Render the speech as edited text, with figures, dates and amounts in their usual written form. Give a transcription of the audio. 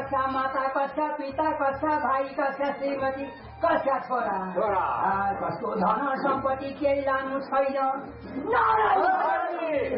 कसका माता, कसका पिता, कसका भाइ, कसका श्रीमती, कसका छोरा, कसको धन सम्पत्ति केही लानु छैन।